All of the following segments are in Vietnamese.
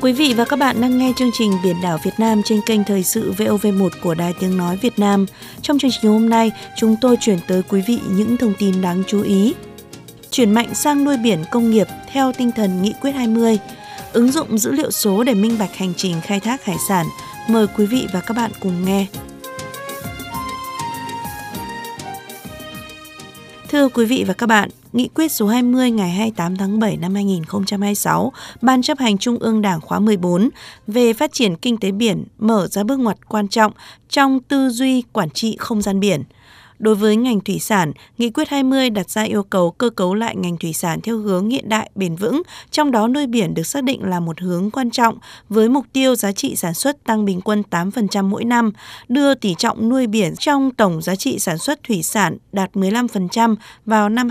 Quý vị và các bạn đang nghe chương trình Biển đảo Việt Nam trên kênh Thời sự VOV1 của Đài Tiếng Nói Việt Nam. Trong chương trình hôm nay, chúng tôi chuyển tới quý vị những thông tin đáng chú ý. Chuyển mạnh sang nuôi biển công nghiệp theo tinh thần Nghị quyết 20, ứng dụng dữ liệu số để minh bạch hành trình khai thác hải sản. Mời quý vị và các bạn cùng nghe. Thưa quý vị và các bạn, Nghị quyết số 20 ngày 28 tháng 7 năm 2026, Ban chấp hành Trung ương Đảng khóa 14 về phát triển kinh tế biển mở ra bước ngoặt quan trọng trong tư duy quản trị không gian biển. Đối với ngành thủy sản, Nghị quyết 20 đặt ra yêu cầu cơ cấu lại ngành thủy sản theo hướng hiện đại, bền vững, trong đó nuôi biển được xác định là một hướng quan trọng với mục tiêu giá trị sản xuất tăng bình quân 8% mỗi năm, đưa tỷ trọng nuôi biển trong tổng giá trị sản xuất thủy sản đạt 15% vào năm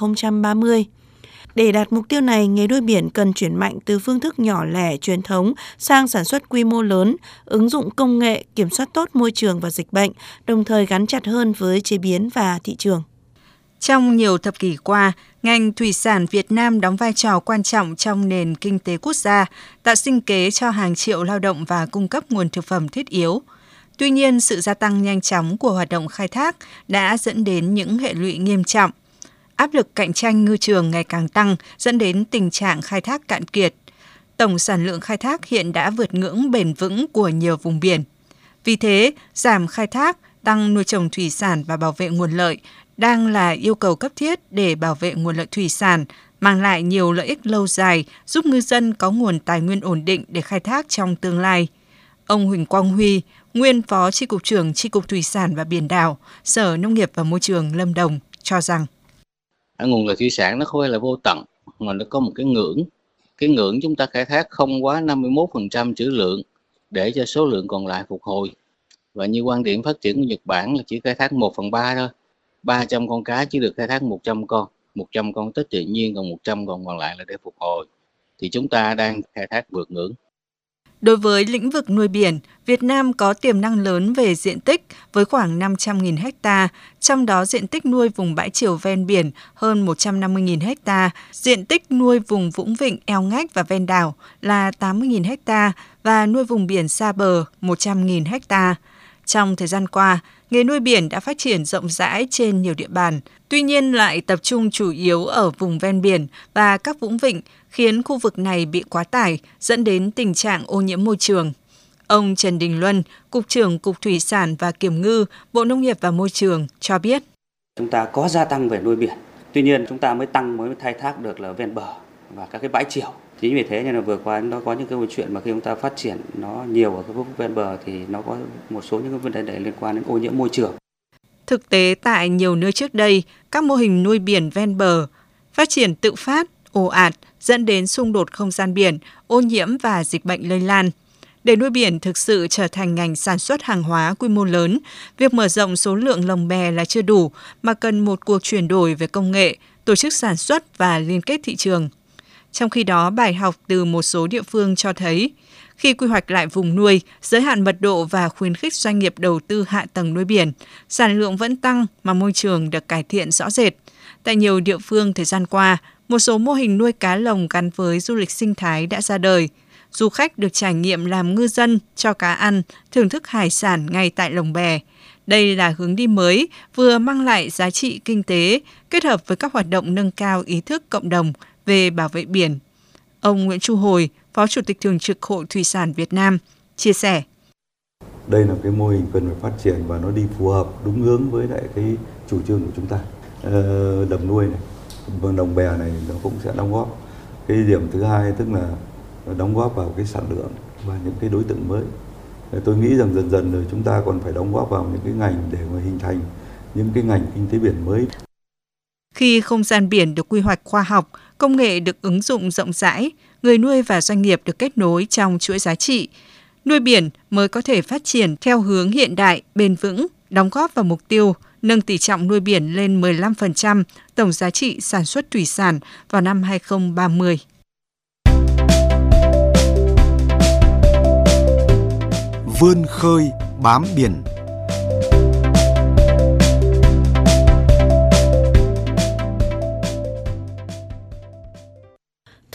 2030. Để đạt mục tiêu này, nghề nuôi biển cần chuyển mạnh từ phương thức nhỏ lẻ truyền thống sang sản xuất quy mô lớn, ứng dụng công nghệ, kiểm soát tốt môi trường và dịch bệnh, đồng thời gắn chặt hơn với chế biến và thị trường. Trong nhiều thập kỷ qua, ngành thủy sản Việt Nam đóng vai trò quan trọng trong nền kinh tế quốc gia, tạo sinh kế cho hàng triệu lao động và cung cấp nguồn thực phẩm thiết yếu. Tuy nhiên, sự gia tăng nhanh chóng của hoạt động khai thác đã dẫn đến những hệ lụy nghiêm trọng. Áp lực cạnh tranh ngư trường ngày càng tăng dẫn đến tình trạng khai thác cạn kiệt. Tổng sản lượng khai thác hiện đã vượt ngưỡng bền vững của nhiều vùng biển. Vì thế, giảm khai thác, tăng nuôi trồng thủy sản và bảo vệ nguồn lợi đang là yêu cầu cấp thiết để bảo vệ nguồn lợi thủy sản, mang lại nhiều lợi ích lâu dài, giúp ngư dân có nguồn tài nguyên ổn định để khai thác trong tương lai. Ông Huỳnh Quang Huy, nguyên Phó Chi cục trưởng Chi cục Thủy sản và Biển đảo, Sở Nông nghiệp và Môi trường Lâm Đồng cho rằng nguồn lợi thủy sản nó không phải là vô tận, mà nó có một cái ngưỡng. Cái ngưỡng chúng ta khai thác không quá 51% trữ lượng để cho số lượng còn lại phục hồi. Và như quan điểm phát triển của Nhật Bản là chỉ khai thác 1/3 thôi. 300 con cá chỉ được khai thác 100 con. 100 con tích tự nhiên, còn 100 con còn lại là để phục hồi. Thì chúng ta đang khai thác vượt ngưỡng. Đối với lĩnh vực nuôi biển, Việt Nam có tiềm năng lớn về diện tích với khoảng 500.000 ha, trong đó diện tích nuôi vùng bãi triều ven biển hơn 150.000 ha, diện tích nuôi vùng vũng vịnh, eo ngách và ven đảo là 80.000 ha và nuôi vùng biển xa bờ 100.000 ha. Trong thời gian qua, nghề nuôi biển đã phát triển rộng rãi trên nhiều địa bàn, tuy nhiên lại tập trung chủ yếu ở vùng ven biển và các vũng vịnh, khiến khu vực này bị quá tải, dẫn đến tình trạng ô nhiễm môi trường. Ông Trần Đình Luân, Cục trưởng Cục Thủy sản và Kiểm ngư, Bộ Nông nghiệp và Môi trường cho biết. Chúng ta có gia tăng về nuôi biển, tuy nhiên chúng ta mới khai thác được là ven bờ và các cái bãi triều. Chính vì thế nên là vừa qua nó có những cái câu chuyện mà khi chúng ta phát triển nó nhiều ở các vùng ven bờ thì nó có một số những cái vấn đề liên quan đến ô nhiễm môi trường. Thực tế tại nhiều nơi trước đây, các mô hình nuôi biển ven bờ phát triển tự phát, ồ ạt, dẫn đến xung đột không gian biển, ô nhiễm và dịch bệnh lây lan. Để nuôi biển thực sự trở thành ngành sản xuất hàng hóa quy mô lớn, việc mở rộng số lượng lồng bè là chưa đủ, mà cần một cuộc chuyển đổi về công nghệ, tổ chức sản xuất và liên kết thị trường. Trong khi đó, bài học từ một số địa phương cho thấy, khi quy hoạch lại vùng nuôi, giới hạn mật độ và khuyến khích doanh nghiệp đầu tư hạ tầng nuôi biển, sản lượng vẫn tăng mà môi trường được cải thiện rõ rệt. Tại nhiều địa phương thời gian qua, một số mô hình nuôi cá lồng gắn với du lịch sinh thái đã ra đời. Du khách được trải nghiệm làm ngư dân, cho cá ăn, thưởng thức hải sản ngay tại lồng bè. Đây là hướng đi mới, vừa mang lại giá trị kinh tế, kết hợp với các hoạt động nâng cao ý thức cộng đồng về bảo vệ biển. Ông Nguyễn Chu Hồi, Phó Chủ tịch Thường trực Hội Thủy sản Việt Nam, chia sẻ. Đây là cái mô hình cần phải phát triển và nó đi phù hợp đúng hướng với lại cái chủ trương của chúng ta. Đầm nuôi này, lồng bè này nó cũng sẽ đóng góp. Cái điểm thứ hai tức là đóng góp vào cái sản lượng và những cái đối tượng mới. Tôi nghĩ rằng dần dần rồi chúng ta còn phải đóng góp vào những cái ngành để mà hình thành những cái ngành kinh tế biển mới. Khi không gian biển được quy hoạch khoa học, công nghệ được ứng dụng rộng rãi, người nuôi và doanh nghiệp được kết nối trong chuỗi giá trị, nuôi biển mới có thể phát triển theo hướng hiện đại, bền vững, đóng góp vào mục tiêu nâng tỷ trọng nuôi biển lên 15% tổng giá trị sản xuất thủy sản vào năm 2030. Vươn khơi bám biển. Thưa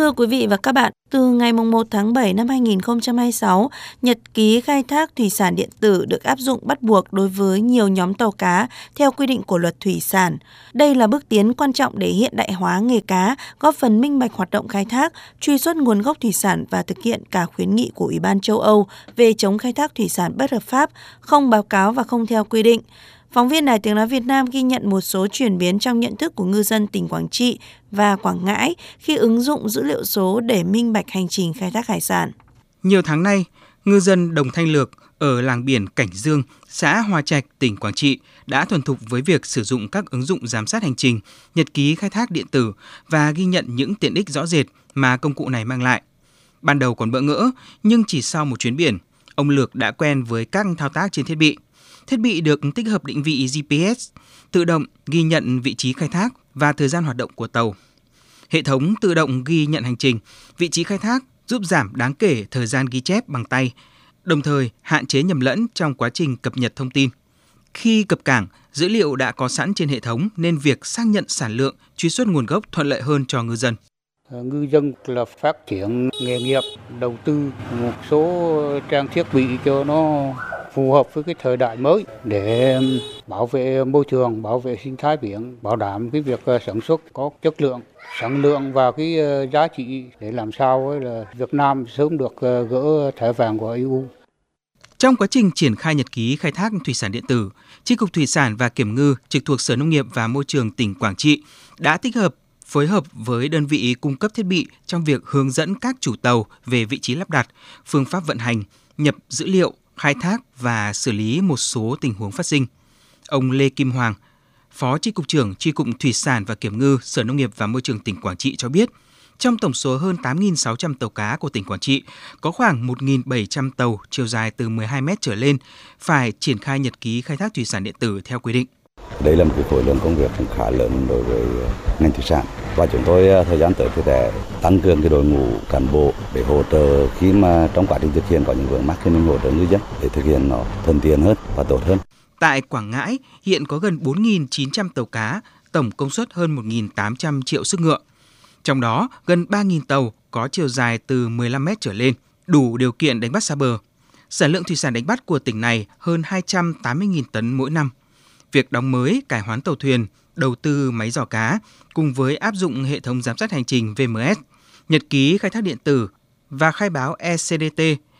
Thưa quý vị và các bạn, từ ngày 1 tháng 7 năm 2026, nhật ký khai thác thủy sản điện tử được áp dụng bắt buộc đối với nhiều nhóm tàu cá theo quy định của Luật Thủy sản. Đây là bước tiến quan trọng để hiện đại hóa nghề cá, góp phần minh bạch hoạt động khai thác, truy xuất nguồn gốc thủy sản và thực hiện cả khuyến nghị của Ủy ban châu Âu về chống khai thác thủy sản bất hợp pháp, không báo cáo và không theo quy định. Phóng viên Đài Tiếng nói Việt Nam ghi nhận một số chuyển biến trong nhận thức của ngư dân tỉnh Quảng Trị và Quảng Ngãi khi ứng dụng dữ liệu số để minh bạch hành trình khai thác hải sản. Nhiều tháng nay, ngư dân Đồng Thanh Lược ở làng biển Cảnh Dương, xã Hòa Trạch, tỉnh Quảng Trị đã thuần thục với việc sử dụng các ứng dụng giám sát hành trình, nhật ký khai thác điện tử và ghi nhận những tiện ích rõ rệt mà công cụ này mang lại. Ban đầu còn bỡ ngỡ, nhưng chỉ sau một chuyến biển, ông Lược đã quen với các thao tác trên thiết bị. Thiết bị được tích hợp định vị GPS, tự động ghi nhận vị trí khai thác và thời gian hoạt động của tàu. Hệ thống tự động ghi nhận hành trình, vị trí khai thác giúp giảm đáng kể thời gian ghi chép bằng tay, đồng thời hạn chế nhầm lẫn trong quá trình cập nhật thông tin. Khi cập cảng, dữ liệu đã có sẵn trên hệ thống nên việc xác nhận sản lượng, truy xuất nguồn gốc thuận lợi hơn cho ngư dân. Ngư dân là phát triển nghề nghiệp, đầu tư một số trang thiết bị cho nó phù hợp với cái thời đại mới để bảo vệ môi trường, bảo vệ sinh thái biển, bảo đảm cái việc sản xuất có chất lượng, sản lượng và cái giá trị để làm sao là Việt Nam sớm được gỡ thẻ vàng của EU. Trong quá trình triển khai nhật ký khai thác thủy sản điện tử, Chi cục Thủy sản và Kiểm ngư trực thuộc Sở Nông nghiệp và Môi trường tỉnh Quảng Trị đã phối hợp với đơn vị cung cấp thiết bị trong việc hướng dẫn các chủ tàu về vị trí lắp đặt, phương pháp vận hành, nhập dữ liệu, khai thác và xử lý một số tình huống phát sinh. Ông Lê Kim Hoàng, Phó Chi cục trưởng Chi cục Thủy sản và Kiểm ngư Sở Nông nghiệp và Môi trường tỉnh Quảng Trị cho biết, trong tổng số hơn 8.600 tàu cá của tỉnh Quảng Trị, có khoảng 1.700 tàu chiều dài từ 12 mét trở lên phải triển khai nhật ký khai thác thủy sản điện tử theo quy định. Đây là một cái khối lượng công việc khá lớn đối với ngành thủy sản và chúng tôi thời gian tới sẽ tăng cường cái đội ngũ cán bộ để hỗ trợ khi mà trong quá trình thực hiện có những vướng mắc thì mình hỗ trợ ngư dân để thực hiện nó thuận tiện hơn và tốt hơn. Tại Quảng Ngãi hiện có gần 4.900 tàu cá, tổng công suất hơn 1.800 triệu sức ngựa. Trong đó, gần 3.000 tàu có chiều dài từ 15 mét trở lên, đủ điều kiện đánh bắt xa bờ. Sản lượng thủy sản đánh bắt của tỉnh này hơn 280.000 tấn mỗi năm. Việc đóng mới, cải hoán tàu thuyền, đầu tư máy dò cá, cùng với áp dụng hệ thống giám sát hành trình VMS, nhật ký khai thác điện tử và khai báo ECDT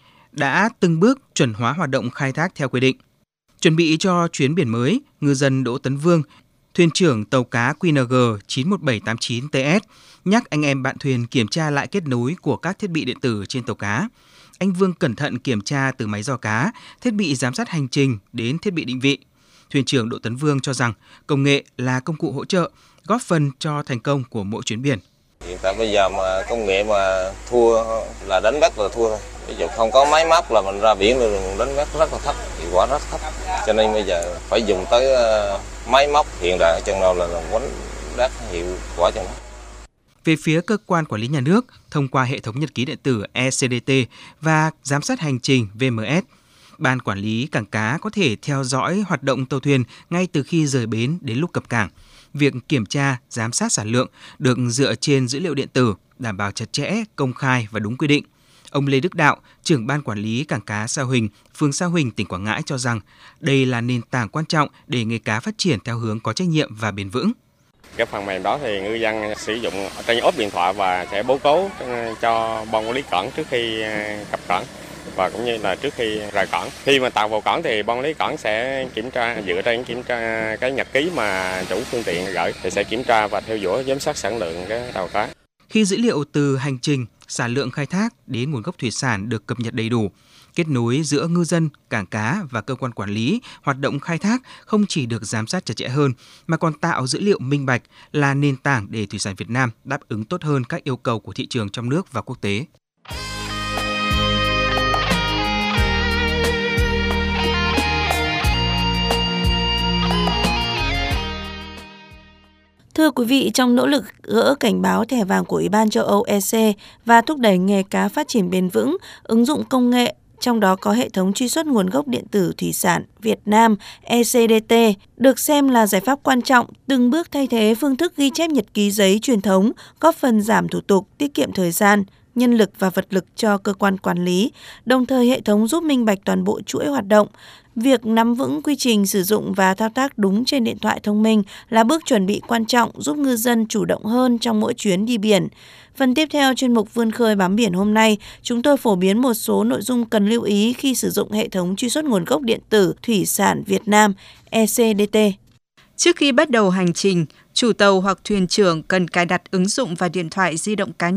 đã từng bước chuẩn hóa hoạt động khai thác theo quy định. Chuẩn bị cho chuyến biển mới, ngư dân Đỗ Tấn Vương, thuyền trưởng tàu cá QNG 91789TS, nhắc anh em bạn thuyền kiểm tra lại kết nối của các thiết bị điện tử trên tàu cá. Anh Vương cẩn thận kiểm tra từ máy dò cá, thiết bị giám sát hành trình đến thiết bị định vị. Thuyền trưởng Đỗ Tấn Vương cho rằng công nghệ là công cụ hỗ trợ, góp phần cho thành công của mỗi chuyến biển. Hiện tại bây giờ mà công nghệ mà thua là đánh bắt là thua thôi. Ví dụ không có máy móc là mình ra biển rồi đánh bắt rất là thấp, hiệu quả rất thấp. Cho nên bây giờ phải dùng tới máy móc hiện đại trong đó là đánh bắt hiệu quả trong đó. Về phía cơ quan quản lý nhà nước, thông qua hệ thống nhật ký điện tử ECDT và giám sát hành trình VMS, Ban quản lý cảng cá có thể theo dõi hoạt động tàu thuyền ngay từ khi rời bến đến lúc cập cảng. Việc kiểm tra, giám sát sản lượng được dựa trên dữ liệu điện tử, đảm bảo chặt chẽ, công khai và đúng quy định. Ông Lê Đức Đạo, trưởng Ban quản lý cảng cá Sa Huỳnh, phường Sa Huỳnh, tỉnh Quảng Ngãi cho rằng đây là nền tảng quan trọng để nghề cá phát triển theo hướng có trách nhiệm và bền vững. Cái phần mềm đó thì ngư dân sử dụng trên ốp điện thoại và sẽ bố cố cho ban quản lý cảng trước khi cập cảng và cũng như là trước khi rời cảng. Khi mà tàu vào cảng thì ban quản lý cảng sẽ kiểm tra, dựa trên kiểm tra cái nhật ký mà chủ phương tiện gửi thì sẽ kiểm tra và theo dõi giám sát sản lượng cái tàu cá. Khi dữ liệu từ hành trình, sản lượng khai thác đến nguồn gốc thủy sản được cập nhật đầy đủ, kết nối giữa ngư dân, cảng cá và cơ quan quản lý, hoạt động khai thác không chỉ được giám sát chặt chẽ hơn, mà còn tạo dữ liệu minh bạch là nền tảng để thủy sản Việt Nam đáp ứng tốt hơn các yêu cầu của thị trường trong nước và quốc tế. Thưa quý vị, trong nỗ lực gỡ cảnh báo thẻ vàng của Ủy ban châu Âu EC và thúc đẩy nghề cá phát triển bền vững, ứng dụng công nghệ trong đó có hệ thống truy xuất nguồn gốc điện tử thủy sản Việt Nam ECDT, được xem là giải pháp quan trọng, từng bước thay thế phương thức ghi chép nhật ký giấy truyền thống, góp phần giảm thủ tục, tiết kiệm thời gian, nhân lực và vật lực cho cơ quan quản lý, đồng thời hệ thống giúp minh bạch toàn bộ chuỗi hoạt động. Việc nắm vững quy trình sử dụng và thao tác đúng trên điện thoại thông minh là bước chuẩn bị quan trọng giúp ngư dân chủ động hơn trong mỗi chuyến đi biển. Phần tiếp theo chuyên mục Vươn khơi bám biển hôm nay, chúng tôi phổ biến một số nội dung cần lưu ý khi sử dụng hệ thống truy xuất nguồn gốc điện tử thủy sản Việt Nam ECDT. Trước khi bắt đầu hành trình, chủ tàu hoặc thuyền trưởng cần cài đặt ứng dụng vào điện thoại di động cá nhân